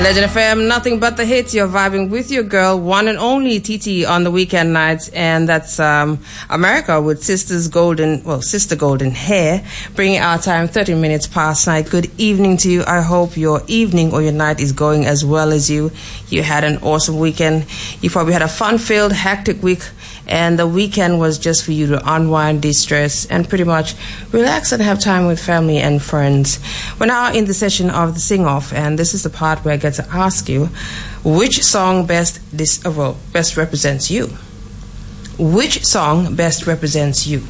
Legend FM, nothing but the hits. You're vibing with your girl, one and only TT on the weekend nights, and that's America with Sister Golden Hair, bringing our time 30 minutes past night. Good evening to you. I hope your evening or your night is going as well as you. You had an awesome weekend. You probably had a fun-filled, hectic week, and the weekend was just for you to unwind, de-stress, and pretty much relax and have time with family and friends. We're now in the session of the sing-off, and this is the part where I get to ask you, which song best represents you? Which song best represents you?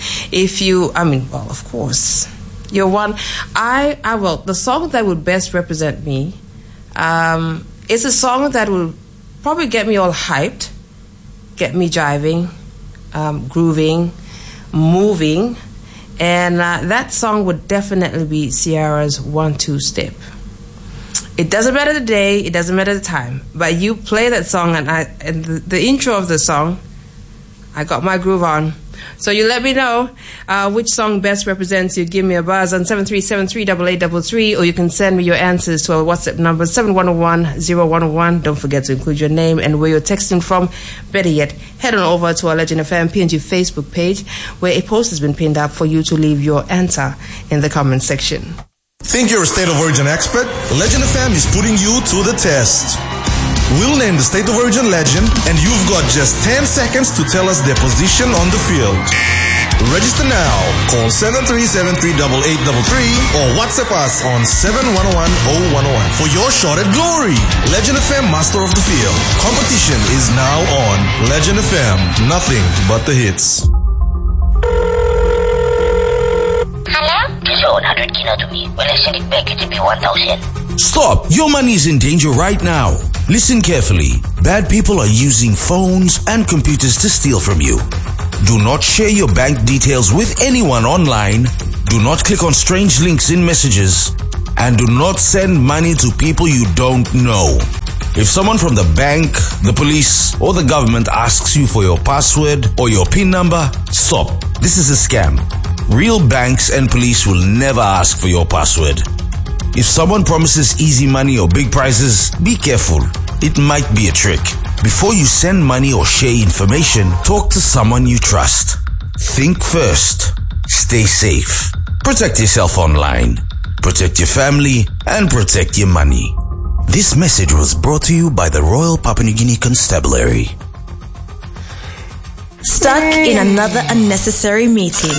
Of course, you're one. The song that would best represent me is a song that will probably get me all hyped, get me jiving, grooving, moving, and that song would definitely be Ciara's 1-2 Step. It doesn't matter the day, it doesn't matter the time, but you play that song and the intro of the song, I got my groove on. So you let me know which song best represents you. Give me a buzz on 73738833, or you can send me your answers to our WhatsApp number 7101-0101. Don't forget to include your name and where you're texting from. Better yet, head on over to our Legend FM PNG Facebook page, where a post has been pinned up for you to leave your answer in the comment section. Think you're a State of Origin expert? Legend FM is putting you to the test. We'll name the State of Origin legend, and you've got just 10 seconds to tell us their position on the field. Register now. Call 73738833 or WhatsApp us on 7101-0101 for your shot at glory. Legend FM Master of the Field. Competition is now on. Legend FM, nothing but the hits. Hello? Just owe 100 kilo to me. Will I send it back? It will be 1,000. Stop! Your money is in danger right now. Listen carefully. Bad people are using phones and computers to steal from you. Do not share your bank details with anyone online. Do not click on strange links in messages. And do not send money to people you don't know. If someone from the bank, the police, or the government asks you for your password or your PIN number, stop. This is a scam. Real banks and police will never ask for your password. If someone promises easy money or big prizes, be careful. It might be a trick. Before you send money or share information, talk to someone you trust. Think first. Stay safe. Protect yourself online. Protect your family and protect your money. This message was brought to you by the Royal Papua New Guinea Constabulary. Stuck in another unnecessary meeting?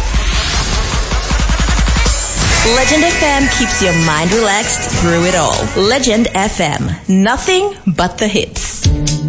Legend FM keeps your mind relaxed through it all. Legend FM, nothing but the hits.